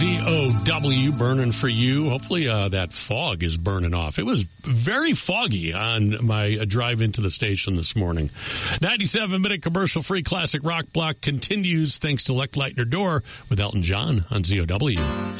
ZOW burning for you. Hopefully that fog is burning off. It was very foggy on my drive into the station this morning. 97-minute commercial-free classic rock block continues thanks to Leck Lightner Door with Elton John on ZOW.